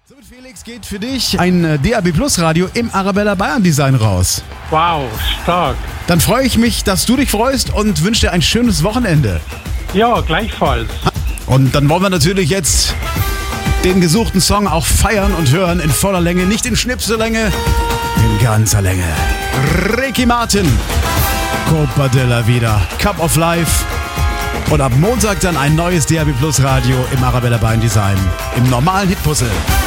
So, mit Felix geht für dich ein DAB Plus Radio im Arabella Bayern Design raus. Wow, stark. Dann freue ich mich, dass du dich freust und wünsche dir ein schönes Wochenende. Ja, gleichfalls. Und dann wollen wir natürlich jetzt den gesuchten Song auch feiern und hören in voller Länge, nicht in Schnipsellänge, in ganzer Länge. Ricky Martin, Copa de la Vida, Cup of Life. Und ab Montag dann ein neues DAB Plus Radio im Arabella Bayern Design im normalen Hitpuzzle.